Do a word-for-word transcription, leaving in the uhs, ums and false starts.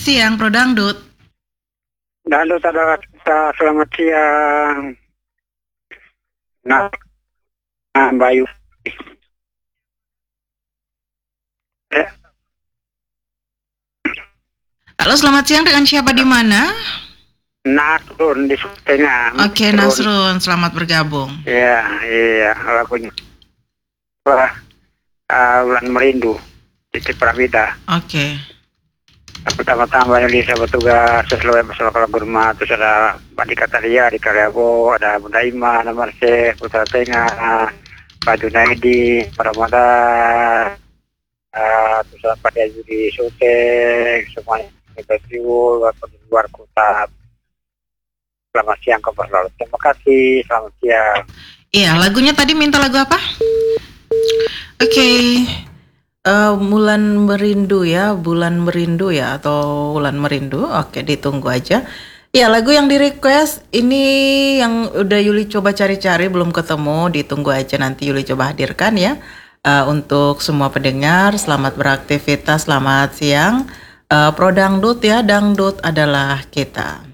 siang, Pro Dangdut. Dangdut adalah kita, selamat siang. Nah, nah Mbak Yu. Eh, Halo, selamat siang, dengan siapa di mana? Nasrun di Tengah. Oke, Nasrun, selamat bergabung. Iya, iya, lagunya. Wah, uh, Bulan Merindu, Titi Pramida. Oke. Pertama-tama yang bisa bertugas sesuai masalah kalau berma, terus ada Mbak Dika Talia di Karyabo, ada Bunda Ima, ada Marse, Putra Tengah, Pak Junaidi, Pak Ramadan, uh, terus ada Pak Yudi Suteng, semuanya kita siul, di luar kota. Selamat siang kabar lalu. Terima kasih, selamat siang. Iya, lagunya tadi minta lagu apa? Oke. Okay. Uh, Bulan Merindu ya, Bulan Merindu ya, atau Bulan Merindu. Oke, ditunggu aja. Ya, lagu yang di request ini yang udah Yuli coba cari-cari belum ketemu, ditunggu aja nanti Yuli coba hadirkan ya. Uh, untuk semua pendengar, selamat beraktivitas, selamat siang. Uh, Pro Dangdut ya, Dangdut adalah kita.